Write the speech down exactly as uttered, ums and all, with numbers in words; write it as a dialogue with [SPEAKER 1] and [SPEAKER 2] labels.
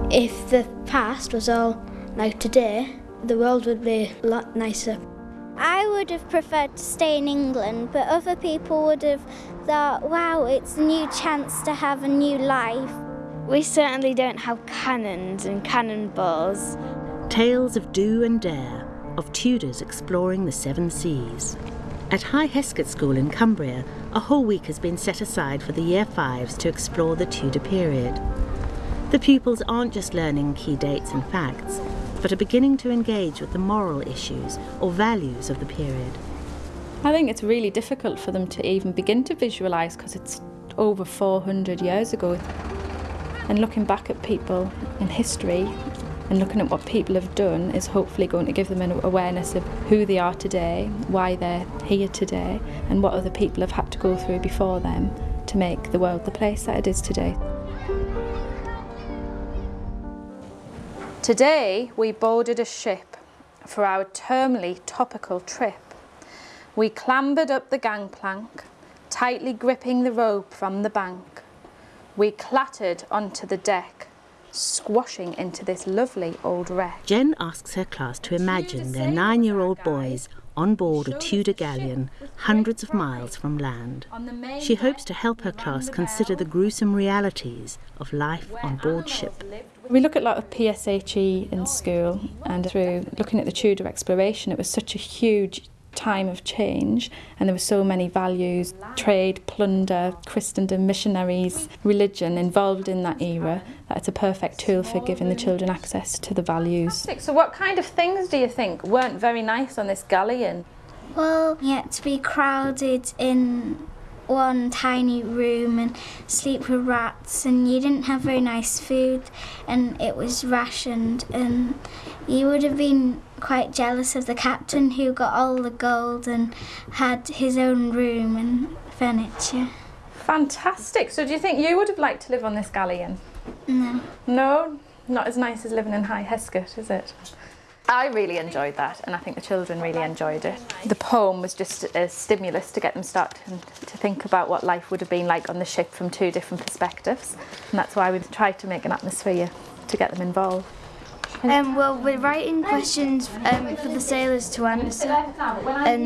[SPEAKER 1] If the past was all like today, the world would be a lot nicer.
[SPEAKER 2] I would have preferred to stay in England, but other people would have thought, wow, it's a new chance to have a new life.
[SPEAKER 3] We certainly don't have cannons and cannonballs.
[SPEAKER 4] Tales of do and dare, of Tudors exploring the seven seas. At High Heskett School in Cumbria, a whole week has been set aside for the Year Fives to explore the Tudor period. The pupils aren't just learning key dates and facts, but are beginning to engage with the moral issues or values of the period.
[SPEAKER 5] I think it's really difficult for them to even begin to visualise because it's over four hundred years ago. And looking back at people in history and looking at what people have done is hopefully going to give them an awareness of who they are today, why they're here today, and what other people have had to go through before them to make the world the place that it is today. Today we boarded a ship for our termly topical trip. We clambered up the gangplank, tightly gripping the rope from the bank. We clattered onto the deck, squashing into this lovely old wreck.
[SPEAKER 4] Jen asks her class to imagine their nine-year-old boys on board a Tudor galleon hundreds of miles from land. She hopes to help her class consider the gruesome realities of life on board ship.
[SPEAKER 5] We look at a lot of P S H E in school, and through looking at the Tudor exploration, it was such a huge time of change, and there were so many values, trade, plunder, Christendom, missionaries, religion involved in that era, that it's a perfect tool for giving the children access to the values.
[SPEAKER 6] So what kind of things do you think weren't very nice on this galleon?
[SPEAKER 2] Well, you had to be crowded in one tiny room and sleep with rats, and you didn't have very nice food, and it was rationed, and you would have been quite jealous of the captain who got all the gold and had his own room and furniture.
[SPEAKER 6] Fantastic. So do you think you would have liked to live on this galleon?
[SPEAKER 2] No.
[SPEAKER 6] No? Not as nice as living in High Heskett, is it? I really enjoyed that, and I think the children really enjoyed it. The poem was just a stimulus to get them starting to think about what life would have been like on the ship from two different perspectives, and that's why we've tried to make an atmosphere to get them involved.
[SPEAKER 3] Um, well, we're writing questions um, for the sailors to answer, and